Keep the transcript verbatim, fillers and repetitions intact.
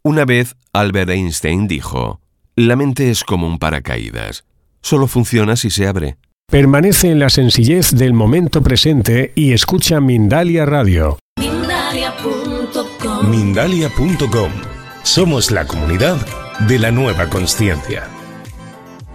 Una vez, Albert Einstein dijo: «La mente es como un paracaídas. Solo funciona si se abre». Permanece en la sencillez del momento presente y escucha Mindalia Radio. Mindalia punto com. Mindalia punto com. Somos la comunidad de la nueva consciencia.